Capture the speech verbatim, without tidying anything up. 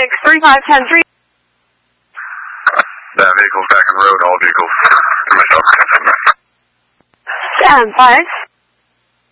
six three five ten three. That vehicle's back on the road, all vehicles. Myself, Stand five.